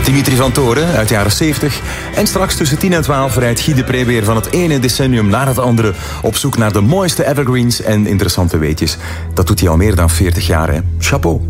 Dimitri van Toren uit de jaren 70. En straks tussen 10 en 12 rijdt Guy de Pre weer van het ene decennium naar het andere op zoek naar de mooiste evergreens en interessante weetjes. Dat doet hij al meer dan 40 jaar, hè. Chapeau.